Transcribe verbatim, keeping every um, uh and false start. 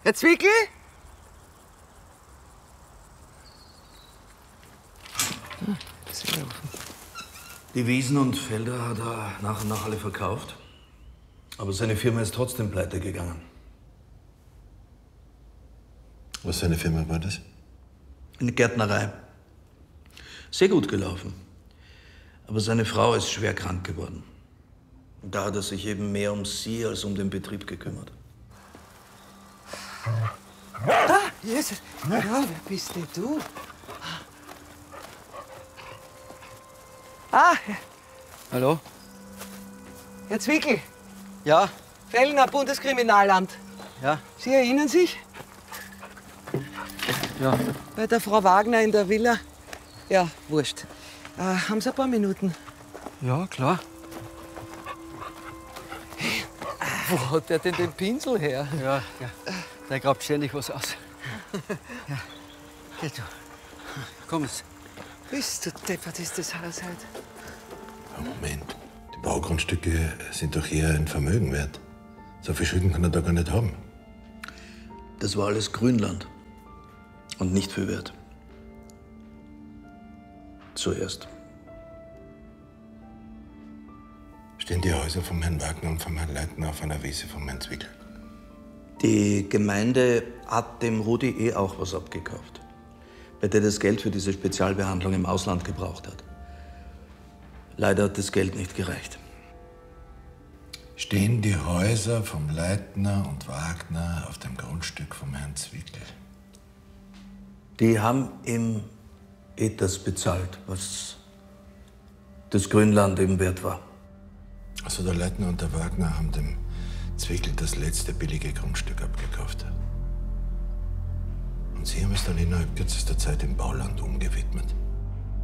Herr Zwickel? Hm, sehr offen. Die Wiesen und Felder hat er nach und nach alle verkauft. Aber seine Firma ist trotzdem pleite gegangen. Was für eine Firma war das? Eine Gärtnerei. Sehr gut gelaufen. Aber seine Frau ist schwer krank geworden. Und da hat er sich eben mehr um sie als um den Betrieb gekümmert. Ah, Jesus. Ja, wer bist denn du? Ah, Hallo? Herr Zwickel, Ja? Fellner, Bundeskriminalamt. Ja? Sie erinnern sich? Ja. Bei der Frau Wagner in der Villa? Ja, wurscht. Äh, haben Sie ein paar Minuten? Ja, klar. Wo hat der denn den Pinsel her? Ja, ja. Der grabt ständig was aus. Ja. Geh du. Komm jetzt. Bist du deppert, ist das alles halt. Moment. Die Baugrundstücke sind doch eher ein Vermögen wert. So viel Schulden kann er da gar nicht haben. Das war alles Grünland. Und nicht viel wert. Zuerst. Stehen die Häuser vom Herrn Wagner und vom Herrn Leitner auf einer Wiese vom Herrn Zwickel? Die Gemeinde hat dem Rudi eh auch was abgekauft, weil der das Geld für diese Spezialbehandlung im Ausland gebraucht hat. Leider hat das Geld nicht gereicht. Stehen die Häuser vom Leitner und Wagner auf dem Grundstück vom Herrn Zwickel? Die haben ihm eh das bezahlt, was das Grünland eben wert war. Also der Leitner und der Wagner haben dem Zwickel das letzte billige Grundstück abgekauft. Und Sie haben es dann innerhalb kürzester Zeit im